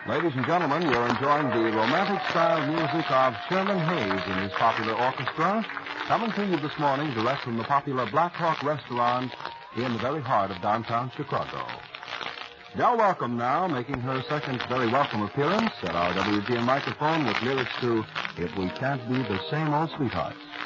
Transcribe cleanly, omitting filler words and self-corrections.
Ladies and gentlemen, you're enjoying the romantic-style music of Sherman Hayes and his popular orchestra, coming to you this morning direct from the popular Black Hawk restaurant in the very heart of downtown Chicago. Del Welcome now, making her second very welcome appearance at our WGN microphone with lyrics to If We Can't Be the Same Old Sweethearts.